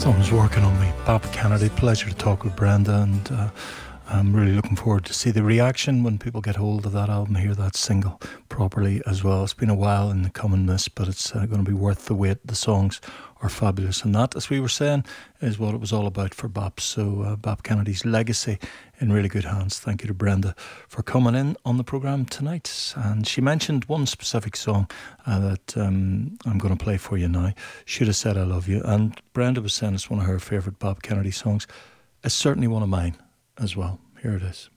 Someone's working on me. Bob Kennedy, pleasure to talk with Brenda, and I'm really looking forward to see the reaction when people get hold of that album, hear that single properly as well. It's been a while in the coming, miss, but it's going to be worth the wait. The songs are fabulous, and that, as we were saying, is what it was all about for Bob. So Bob Kennedy's legacy in really good hands. Thank you to Brenda for coming in on the programme tonight. And she mentioned one specific song that I'm going to play for you now. Should Have Said I Love You. And Brenda was saying it's one of her favourite Bob Kennedy songs. It's certainly one of mine as well. Here it is.